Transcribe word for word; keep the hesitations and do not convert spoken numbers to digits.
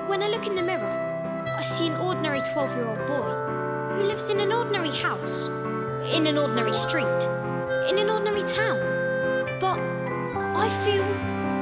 When I look in the mirror, I see an ordinary twelve-year-old boy who lives in an ordinary house, in an ordinary street, in an ordinary town. But I feel